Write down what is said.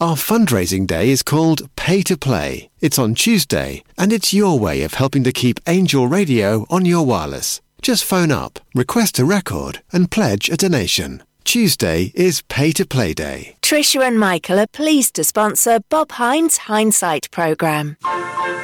Our fundraising day is called Pay to Play. It's on Tuesday, and it's your way of helping to keep Angel Radio on your wireless. Just phone up, request a record, and pledge a donation. Tuesday is Pay to Play Day. Tricia and Michael are pleased to sponsor Bob Hines' Hindsight programme.